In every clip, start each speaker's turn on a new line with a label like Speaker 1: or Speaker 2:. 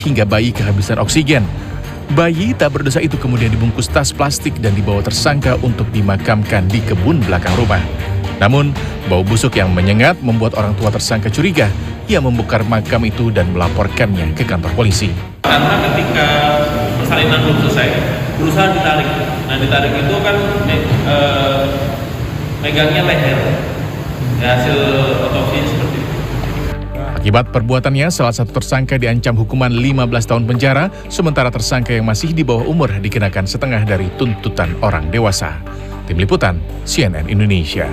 Speaker 1: hingga bayi kehabisan oksigen. Bayi tak berdosa itu kemudian dibungkus tas plastik dan dibawa tersangka untuk dimakamkan di kebun belakang rumah. Namun, bau busuk yang menyengat membuat orang tua tersangka curiga. Ia membongkar makam itu dan melaporkannya ke kantor polisi.
Speaker 2: Karena ketika persalinan belum selesai, berusaha ditarik. Nah, ditarik itu kan megangnya leher. Ya, hasil otopsi seperti itu.
Speaker 1: Akibat perbuatannya, salah satu tersangka diancam hukuman 15 tahun penjara, sementara tersangka yang masih di bawah umur dikenakan setengah dari tuntutan orang dewasa. Tim Liputan, CNN Indonesia.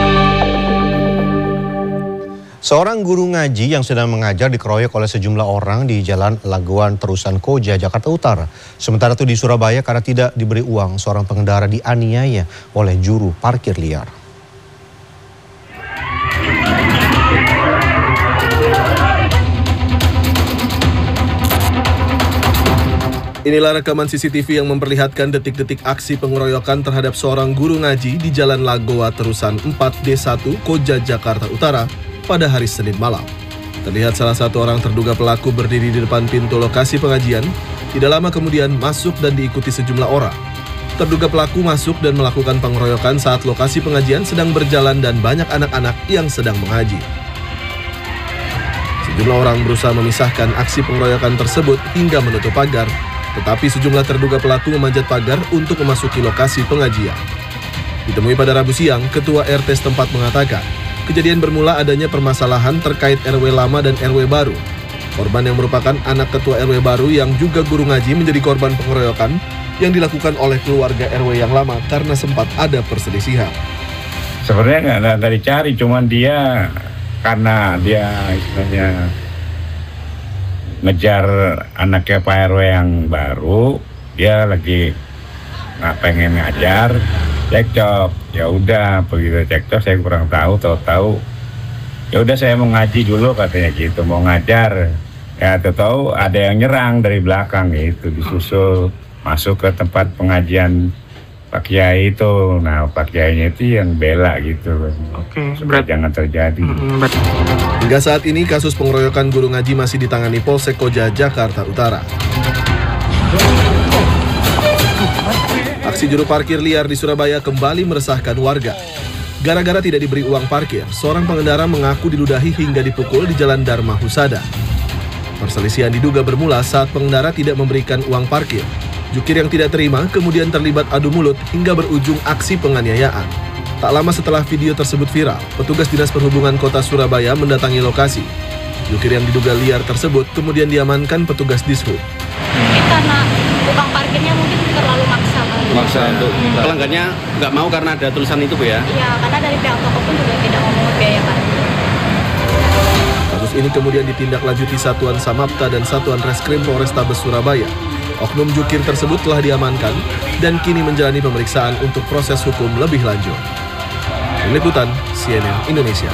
Speaker 3: Seorang guru ngaji yang sedang mengajar dikeroyok oleh sejumlah orang di Jalan Lagoan Terusan Koja, Jakarta Utara. Sementara itu di Surabaya, karena tidak diberi uang, seorang pengendara dianiaya oleh juru parkir liar.
Speaker 4: Inilah rekaman CCTV yang memperlihatkan detik-detik aksi pengeroyokan terhadap seorang guru ngaji di Jalan Lagoa Terusan 4D1 Koja, Jakarta Utara pada hari Senin malam. Terlihat salah satu orang terduga pelaku berdiri di depan pintu lokasi pengajian, tidak lama kemudian masuk dan diikuti sejumlah orang. Terduga pelaku masuk dan melakukan pengeroyokan saat lokasi pengajian sedang berjalan dan banyak anak-anak yang sedang mengaji. Sejumlah orang berusaha memisahkan aksi pengeroyokan tersebut hingga menutup pagar, tetapi sejumlah terduga pelaku memanjat pagar untuk memasuki lokasi pengajian. Ditemui pada Rabu siang, Ketua RT setempat mengatakan, kejadian bermula adanya permasalahan terkait RW lama dan RW baru. Korban yang merupakan anak Ketua RW baru yang juga guru ngaji menjadi korban pengeroyokan yang dilakukan oleh keluarga RW yang lama karena sempat ada perselisihan.
Speaker 5: Sebenarnya nggak dicari, cuman dia karena dia istilahnya ngejar anaknya Pak RW yang baru, dia lagi nggak pengen ngajar, cekcok. Ya udah, begitu cekcok saya kurang tahu. Ya udah saya mau ngaji dulu katanya gitu, mau ngajar. Ya tahu ada yang nyerang dari belakang gitu, disusul masuk ke tempat pengajian Pak Kiai itu. Nah, Pak Kiainya itu yang bela gitu.
Speaker 6: Oke,
Speaker 5: supaya jangan terjadi.
Speaker 4: Hingga saat ini kasus pengeroyokan guru ngaji masih ditangani Polsek Koja, Jakarta Utara. Aksi juru parkir liar di Surabaya kembali meresahkan warga. Gara-gara tidak diberi uang parkir, seorang pengendara mengaku diludahi hingga dipukul di Jalan Dharma Husada. Perselisihan diduga bermula saat pengendara tidak memberikan uang parkir. Jukir yang tidak terima kemudian terlibat adu mulut hingga berujung aksi penganiayaan. Tak lama setelah video tersebut viral, petugas Dinas Perhubungan Kota Surabaya mendatangi lokasi. Jukir yang diduga liar tersebut kemudian diamankan petugas Dishub.
Speaker 7: Mungkin karena tukang parkirnya mungkin terlalu maksa.
Speaker 8: Maksa untuk pelanggannya nggak mau karena ada tulisan itu, Bu ya?
Speaker 7: Iya, karena dari pihak toko pun juga tidak memungut biaya parkir.
Speaker 4: Kasus ini kemudian ditindaklanjuti Satuan Samapta dan Satuan Reskrim Polrestabes Surabaya. Oknum jukir tersebut telah diamankan dan kini menjalani pemeriksaan untuk proses hukum lebih lanjut. Tim Liputan, CNN Indonesia.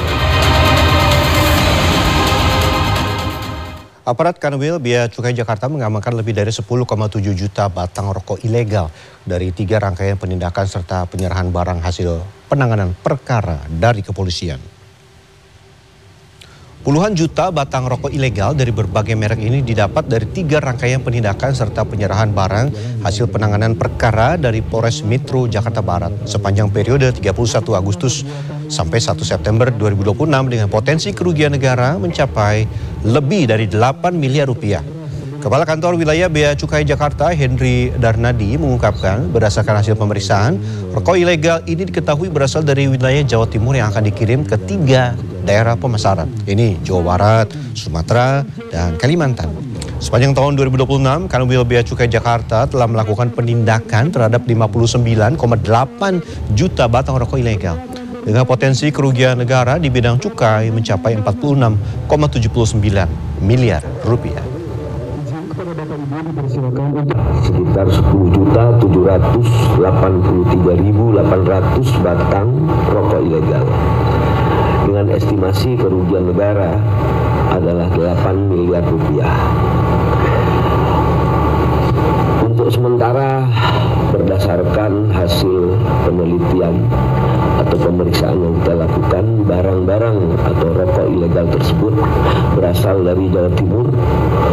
Speaker 3: Aparat Kanwil Bea Cukai Jakarta mengamankan lebih dari 10,7 juta batang rokok ilegal dari 3 rangkaian penindakan serta penyerahan barang hasil penanganan perkara dari kepolisian. Puluhan juta batang rokok ilegal dari berbagai merek ini didapat dari 3 rangkaian penindakan serta penyerahan barang hasil penanganan perkara dari Polres Metro Jakarta Barat sepanjang periode 31 Agustus sampai 1 September 2026 dengan potensi kerugian negara mencapai lebih dari 8 miliar rupiah. Kepala Kantor Wilayah Bea Cukai Jakarta, Henry Darnadi, mengungkapkan berdasarkan hasil pemeriksaan, rokok ilegal ini diketahui berasal dari wilayah Jawa Timur yang akan dikirim ke 3 daerah pemasaran. Ini Jawa Barat, Sumatera, dan Kalimantan. Sepanjang tahun 2026, Kanwil Bea Cukai Jakarta telah melakukan penindakan terhadap 59,8 juta batang rokok ilegal. Dengan potensi kerugian negara di bidang cukai mencapai 46,79 miliar rupiah.
Speaker 9: Sekitar 10.783.800 batang rokok ilegal. Dengan estimasi kerugian negara adalah 8 miliar rupiah. Untuk sementara, berdasarkan hasil penelitian atau pemeriksaan yang kita lakukan, barang-barang atau rokok ilegal tersebut berasal dari Jawa Timur,